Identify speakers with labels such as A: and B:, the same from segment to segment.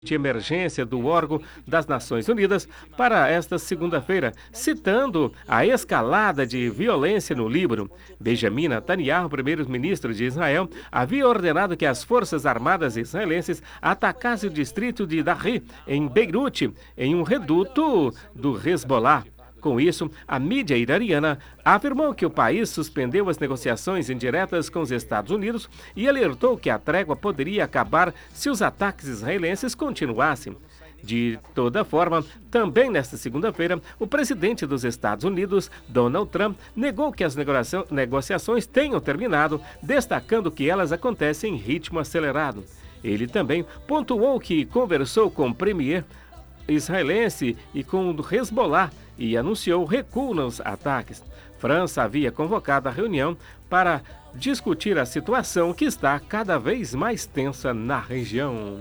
A: de emergência do órgão das Nações Unidas para esta segunda-feira, citando a escalada de violência no Líbano. Benjamin Netanyahu, primeiro-ministro de Israel, havia ordenado que as forças armadas israelenses atacassem o distrito de Darri, em Beirute, em um reduto do Hezbollah. Com isso, a mídia iraniana afirmou que o país suspendeu as negociações indiretas com os Estados Unidos e alertou que a trégua poderia acabar se os ataques israelenses continuassem. De toda forma, também nesta segunda-feira, o presidente dos Estados Unidos, Donald Trump, negou que as negociações tenham terminado, destacando que elas acontecem em ritmo acelerado. Ele também pontuou que conversou com o premier israelense e com o Hezbollah e anunciou recuo nos ataques. França havia convocado a reunião para discutir a situação que está cada vez mais tensa na região.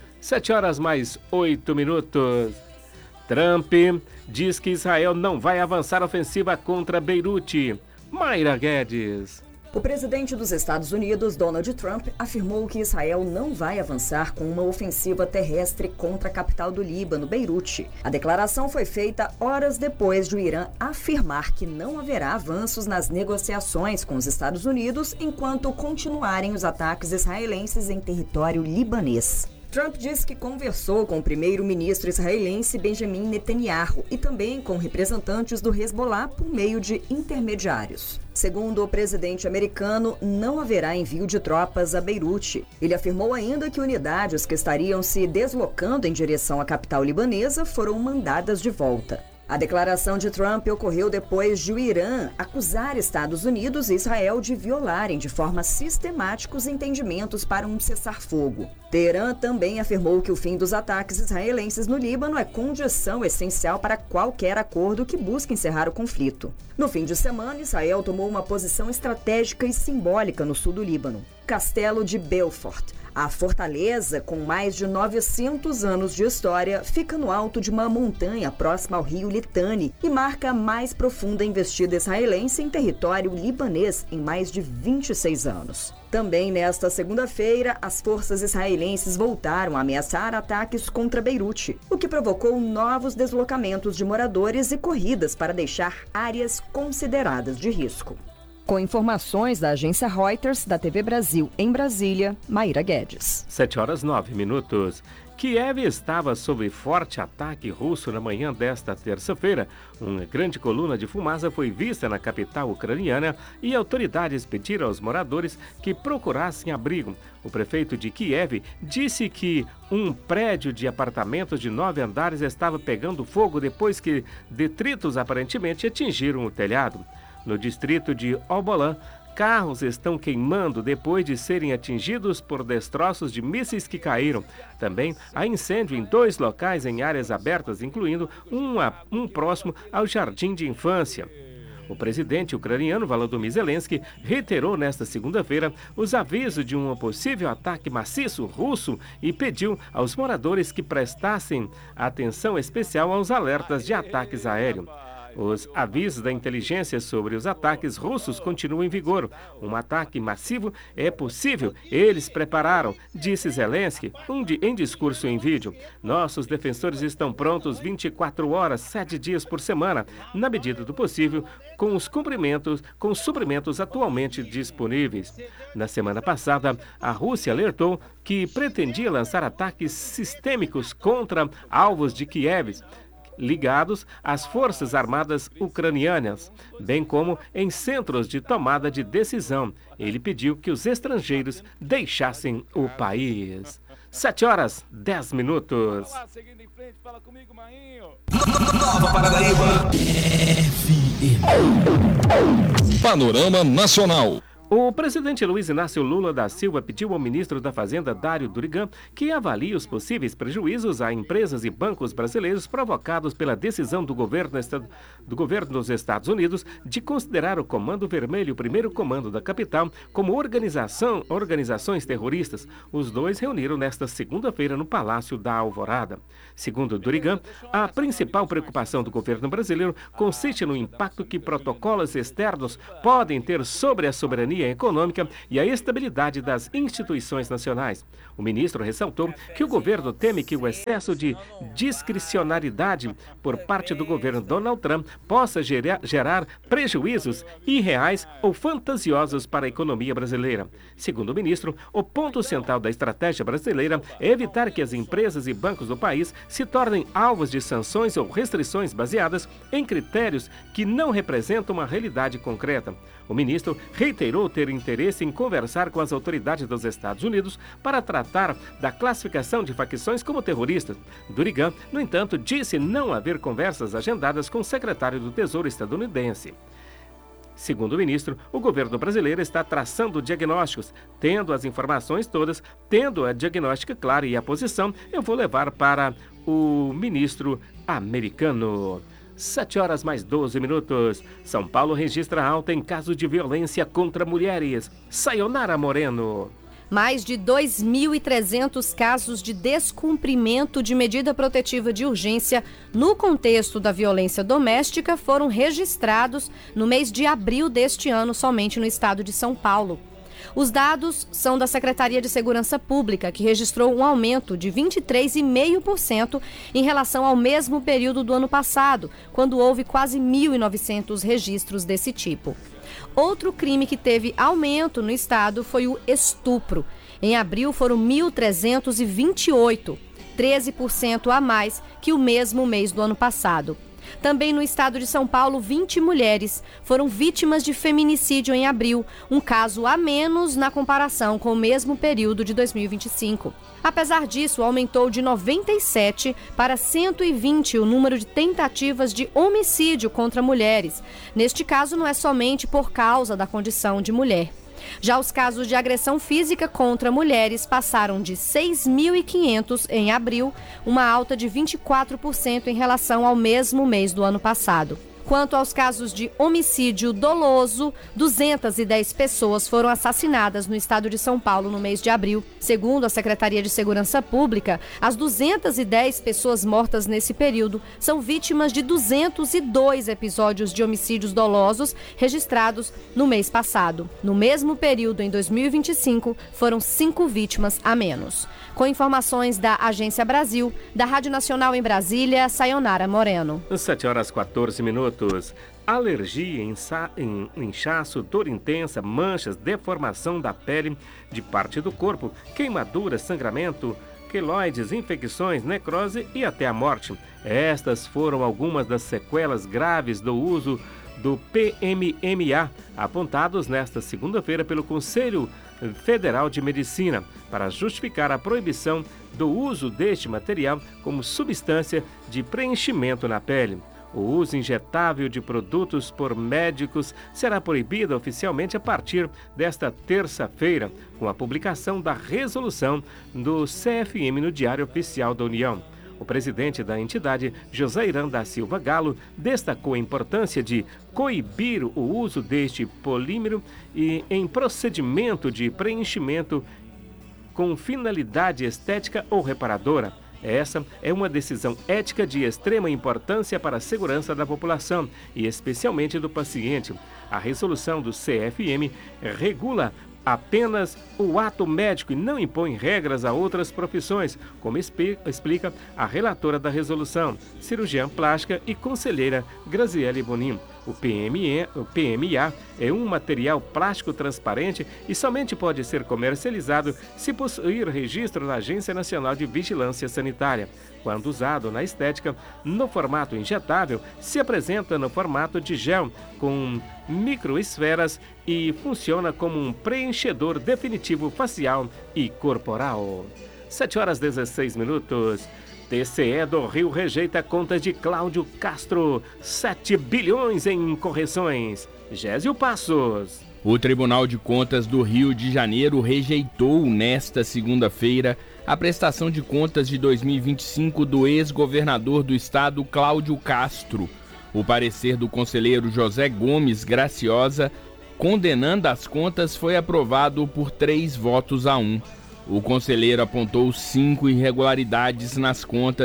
A: 7h mais 8. Trump diz que Israel não vai avançar ofensiva contra Beirute. Mayra Guedes.
B: O presidente dos Estados Unidos, Donald Trump, afirmou que Israel não vai avançar com uma ofensiva terrestre contra a capital do Líbano, Beirute. A declaração foi feita horas depois de o Irã afirmar que não haverá avanços nas negociações com os Estados Unidos enquanto continuarem os ataques israelenses em território libanês. Trump disse que conversou com o primeiro-ministro israelense Benjamin Netanyahu e também com representantes do Hezbollah por meio de intermediários. Segundo o presidente americano, não haverá envio de tropas a Beirute. Ele afirmou ainda que unidades que estariam se deslocando em direção à capital libanesa foram mandadas de volta. A declaração de Trump ocorreu depois de o Irã acusar Estados Unidos e Israel de violarem de forma sistemática os entendimentos para um cessar-fogo. Teherã também afirmou que o fim dos ataques israelenses no Líbano é condição essencial para qualquer acordo que busque encerrar o conflito. No fim de semana, Israel tomou uma posição estratégica e simbólica no sul do Líbano. Castelo de Belfort. A fortaleza, com mais de 900 anos de história, fica no alto de uma montanha próxima ao rio Litani e marca a mais profunda investida israelense em território libanês em mais de 26 anos. Também nesta segunda-feira, as forças israelenses voltaram a ameaçar ataques contra Beirute, o que provocou novos deslocamentos de moradores e corridas para deixar áreas consideradas de risco. Com informações da agência Reuters, da TV Brasil em Brasília, Mayra Guedes.
A: 7h09. Kiev estava sob forte ataque russo na manhã desta terça-feira. Uma grande coluna de fumaça foi vista na capital ucraniana e autoridades pediram aos moradores que procurassem abrigo. O prefeito de Kiev disse que um prédio de apartamentos de 9 andares estava pegando fogo depois que detritos aparentemente atingiram o telhado. No distrito de Obolan, carros estão queimando depois de serem atingidos por destroços de mísseis que caíram. Também há incêndio em 2 locais em áreas abertas, incluindo um próximo ao jardim de infância. O presidente ucraniano Volodymyr Zelensky reiterou nesta segunda-feira os avisos de um possível ataque maciço russo e pediu aos moradores que prestassem atenção especial aos alertas de ataques aéreos. Os avisos da inteligência sobre os ataques russos continuam em vigor. Um ataque massivo é possível, eles prepararam, disse Zelensky em discurso em vídeo. Nossos defensores estão prontos 24 horas, 7 dias por semana, na medida do possível, com os suprimentos atualmente disponíveis. Na semana passada, a Rússia alertou que pretendia lançar ataques sistêmicos contra alvos de Kiev, ligados às forças armadas ucranianas, bem como em centros de tomada de decisão. Ele pediu que os estrangeiros deixassem o país. 7h10.
C: Seguindo em frente, fala comigo, Marinho.
D: Nova Paranaíba. FM. Panorama Nacional.
A: O presidente Luiz Inácio Lula da Silva pediu ao ministro da Fazenda, Dário Durigan, que avalie os possíveis prejuízos a empresas e bancos brasileiros provocados pela decisão do governo dos Estados Unidos de considerar o Comando Vermelho, o primeiro comando da capital, como organizações terroristas. Os dois reuniram nesta segunda-feira no Palácio da Alvorada. Segundo Durigan, a principal preocupação do governo brasileiro consiste no impacto que protocolos externos podem ter sobre a soberania soberania econômica e a estabilidade das instituições nacionais. O ministro ressaltou que o governo teme que o excesso de discricionariedade por parte do governo Donald Trump possa gerar prejuízos irreais ou fantasiosos para a economia brasileira. Segundo o ministro, o ponto central da estratégia brasileira é evitar que as empresas e bancos do país se tornem alvos de sanções ou restrições baseadas em critérios que não representam uma realidade concreta. O ministro reiterou ter interesse em conversar com as autoridades dos Estados Unidos para tratar da classificação de facções como terroristas. Durigan, no entanto, disse não haver conversas agendadas com o secretário do Tesouro estadunidense. Segundo o ministro, o governo brasileiro está traçando diagnósticos, tendo as informações todas, tendo a diagnóstica clara e a posição, eu vou levar para o ministro americano. 7h mais 12. São Paulo registra alta em casos de violência contra mulheres. Sayonara Moreno.
E: Mais de 2.300 casos de descumprimento de medida protetiva de urgência no contexto da violência doméstica foram registrados no mês de abril deste ano, somente no estado de São Paulo. Os dados são da Secretaria de Segurança Pública, que registrou um aumento de 23,5% em relação ao mesmo período do ano passado, quando houve quase 1.900 registros desse tipo. Outro crime que teve aumento no estado foi o estupro. Em abril foram 1.328, 13% a mais que o mesmo mês do ano passado. Também no estado de São Paulo, 20 mulheres foram vítimas de feminicídio em abril, um caso a menos na comparação com o mesmo período de 2025. Apesar disso, aumentou de 97 para 120 o número de tentativas de homicídio contra mulheres. Neste caso, não é somente por causa da condição de mulher. Já os casos de agressão física contra mulheres passaram de 6.500 em abril, uma alta de 24% em relação ao mesmo mês do ano passado. Quanto aos casos de homicídio doloso, 210 pessoas foram assassinadas no estado de São Paulo no mês de abril. Segundo a Secretaria de Segurança Pública, as 210 pessoas mortas nesse período são vítimas de 202 episódios de homicídios dolosos registrados no mês passado. No mesmo período, em 2025, foram 5 vítimas a menos. Com informações da Agência Brasil, da Rádio Nacional em Brasília, Sayonara Moreno.
A: 7h14. Alergia, inchaço, dor intensa, manchas, deformação da pele de parte do corpo, queimadura, sangramento, queloides, infecções, necrose e até a morte. Estas foram algumas das sequelas graves do uso do PMMA, apontados nesta segunda-feira pelo Conselho Federal de Medicina, para justificar a proibição do uso deste material como substância de preenchimento na pele. O uso injetável de produtos por médicos será proibido oficialmente a partir desta terça-feira, com a publicação da resolução do CFM no Diário Oficial da União. O presidente da entidade, José Irã da Silva Galo, destacou a importância de coibir o uso deste polímero em procedimento de preenchimento com finalidade estética ou reparadora. Essa é uma decisão ética de extrema importância para a segurança da população e especialmente do paciente. A resolução do CFM regula apenas o ato médico e não impõe regras a outras profissões, como explica a relatora da resolução, cirurgiã plástica e conselheira Graziele Bonin. O PMA é um material plástico transparente e somente pode ser comercializado se possuir registro na Agência Nacional de Vigilância Sanitária. Quando usado na estética, no formato injetável, se apresenta no formato de gel, com microesferas e funciona como um preenchedor definitivo facial e corporal. 7h16. TCE do Rio rejeita contas de Cláudio Castro, 7 bilhões em correções. Gésio Passos.
F: O Tribunal de Contas do Rio de Janeiro rejeitou nesta segunda-feira a prestação de contas de 2025 do ex-governador do estado, Cláudio Castro. O parecer do conselheiro José Gomes Graciosa, condenando as contas, foi aprovado por 3 votos a 1. O conselheiro apontou 5 irregularidades nas contas.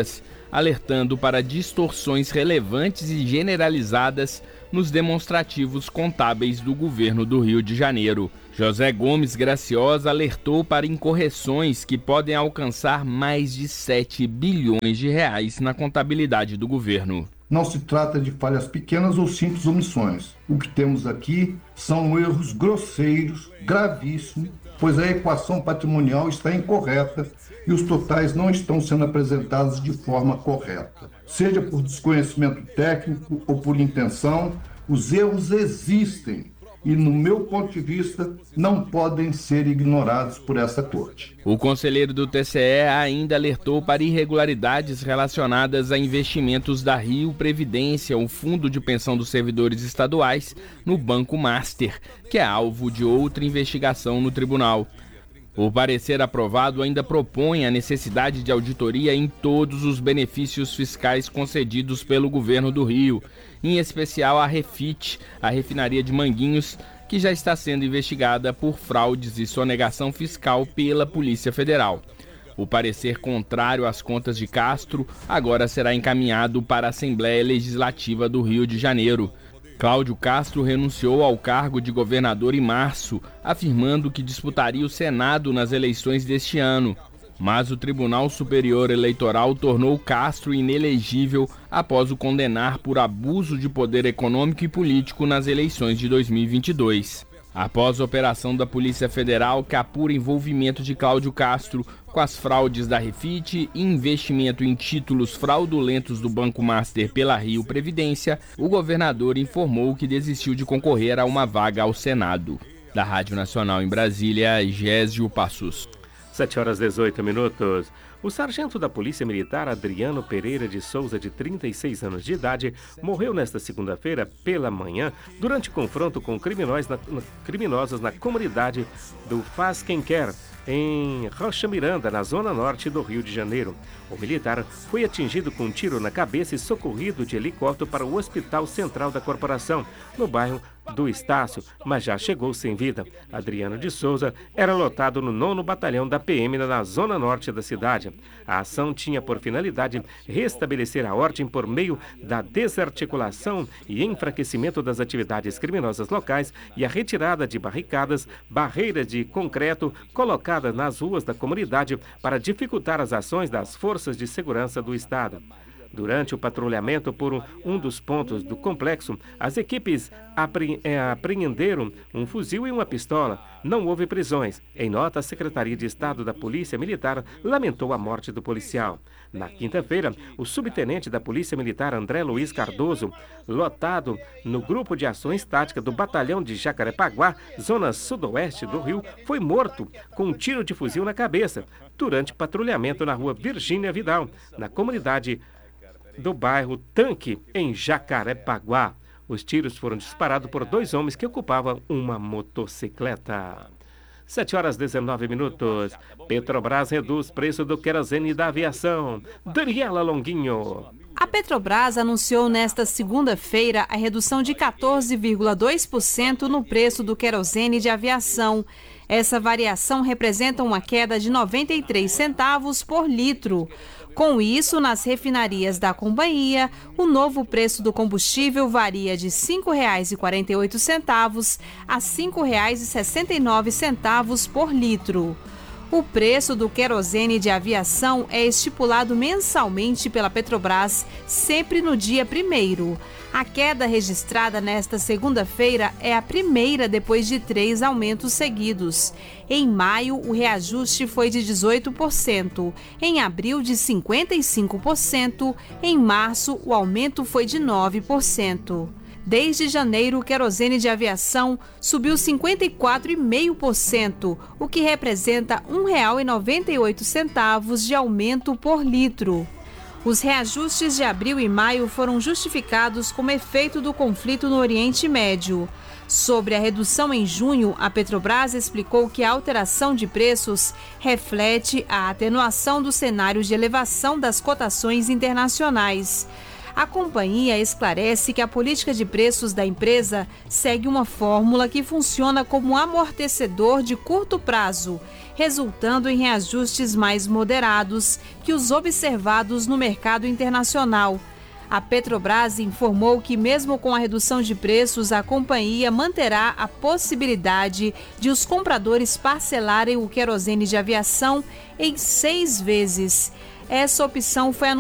F: alertando para distorções relevantes e generalizadas nos demonstrativos contábeis do governo do Rio de Janeiro. José Gomes Graciosa alertou para incorreções que podem alcançar mais de 7 bilhões de reais na contabilidade do governo.
G: Não se trata de falhas pequenas ou simples omissões. O que temos aqui são erros grosseiros, gravíssimos, pois a equação patrimonial está incorreta e os totais não estão sendo apresentados de forma correta. Seja por desconhecimento técnico ou por intenção, os erros existem e, no meu ponto de vista, não podem ser ignorados por essa corte.
F: O conselheiro do TCE ainda alertou para irregularidades relacionadas a investimentos da Rio Previdência, o Fundo de Pensão dos Servidores Estaduais, no Banco Master, que é alvo de outra investigação no tribunal. O parecer aprovado ainda propõe a necessidade de auditoria em todos os benefícios fiscais concedidos pelo governo do Rio, em especial a Refit, a refinaria de Manguinhos, que já está sendo investigada por fraudes e sonegação fiscal pela Polícia Federal. O parecer contrário às contas de Castro agora será encaminhado para a Assembleia Legislativa do Rio de Janeiro. Cláudio Castro renunciou ao cargo de governador em março, afirmando que disputaria o Senado nas eleições deste ano. Mas o Tribunal Superior Eleitoral tornou Castro inelegível após o condenar por abuso de poder econômico e político nas eleições de 2022. Após a operação da Polícia Federal que apura envolvimento de Cláudio Castro com as fraudes da Refit e investimento em títulos fraudulentos do Banco Master pela Rio Previdência, o governador informou que desistiu de concorrer a uma vaga ao Senado. Da Rádio Nacional em Brasília, Gésio Passos.
A: 7h18. O sargento da Polícia Militar, Adriano Pereira de Souza, de 36 anos de idade, morreu nesta segunda-feira pela manhã durante confronto com criminosos na comunidade do Faz Quem Quer, em Rocha Miranda, na zona norte do Rio de Janeiro. O militar foi atingido com um tiro na cabeça e socorrido de helicóptero para o Hospital Central da Corporação, no bairro do Estácio, mas já chegou sem vida. Adriano de Souza era lotado no 9º Batalhão da PM na zona norte da cidade. A ação tinha por finalidade restabelecer a ordem por meio da desarticulação e enfraquecimento das atividades criminosas locais e a retirada de barreiras de concreto colocadas nas ruas da comunidade para dificultar as ações das forças de segurança do Estado. Durante o patrulhamento por um dos pontos do complexo, as equipes apreenderam um fuzil e uma pistola. Não houve prisões. Em nota, a Secretaria de Estado da Polícia Militar lamentou a morte do policial. Na quinta-feira, o subtenente da Polícia Militar, André Luiz Cardoso, lotado no Grupo de Ações Táticas do Batalhão de Jacarepaguá, zona sudoeste do Rio, foi morto com um tiro de fuzil na cabeça durante patrulhamento na rua Virgínia Vidal, na comunidade do bairro Tanque, em Jacarepaguá. Os tiros foram disparados por 2 homens que ocupavam uma motocicleta. 7h19. Petrobras reduz preço do querosene da aviação. Daniela Longuinho.
E: A Petrobras anunciou nesta segunda-feira a redução de 14,2% no preço do querosene de aviação. Essa variação representa uma queda de 93 centavos por litro. Com isso, nas refinarias da companhia, o novo preço do combustível varia de R$ 5,48 a R$ 5,69 por litro. O preço do querosene de aviação é estipulado mensalmente pela Petrobras, sempre no dia 1º. A queda registrada nesta segunda-feira é a primeira depois de 3 aumentos seguidos. Em maio, o reajuste foi de 18%, em abril de 55%, em março o aumento foi de 9%. Desde janeiro, o querosene de aviação subiu 54,5%, o que representa R$ 1,98 de aumento por litro. Os reajustes de abril e maio foram justificados como efeito do conflito no Oriente Médio. Sobre a redução em junho, a Petrobras explicou que a alteração de preços reflete a atenuação do cenário de elevação das cotações internacionais.
H: A companhia esclarece que a política de preços da empresa segue uma fórmula que funciona como um amortecedor de curto prazo, resultando em reajustes mais moderados que os observados no mercado internacional. A Petrobras informou que, mesmo com a redução de preços, a companhia manterá a possibilidade de os compradores parcelarem o querosene de aviação em 6 vezes. Essa opção foi anunciada